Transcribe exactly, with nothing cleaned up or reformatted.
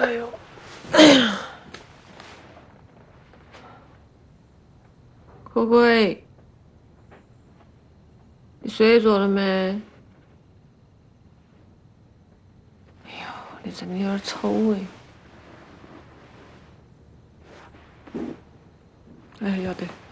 哎呦，哎呀，灰灰，你睡着了没？哎呦，你真的有点臭哎！哎，要得。